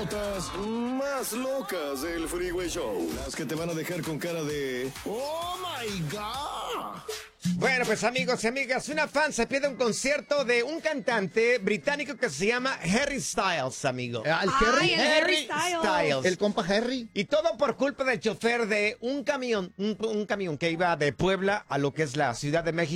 notas más locas del Freeway Show. Las que te van a dejar con cara de ¡Oh, my God! Bueno, pues amigos y amigas, una fan se pierde un concierto de un cantante británico que se llama Harry Styles, amigo. ¿El Ay, Harry? el Harry Styles. El compa Harry. Y todo por culpa del chofer de un camión que iba de Puebla a lo que es la Ciudad de México.